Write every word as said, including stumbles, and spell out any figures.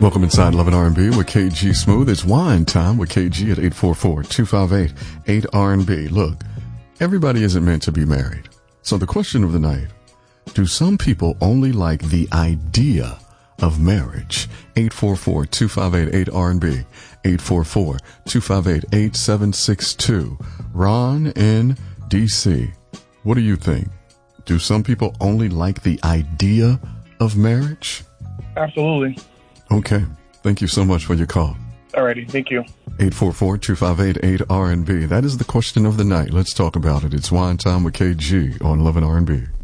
Welcome inside Love and R and B with K G Smooth. It's wine time with K G at eight four four, two five eight, eight R and B. Look, everybody isn't meant to be married. So the question of the night, do some people only like the idea of marriage? eight four four, two five eight, eight R and B, eight four four, two five eight, eight seven six two. Ron in D C, what do you think? Do some people only like the idea of marriage? Absolutely. Okay. Thank you so much for your call. Alrighty. Thank you. eight four four, two five eight, eight R and B. That is the question of the night. Let's talk about it. It's wine time with K G on Love and R and B.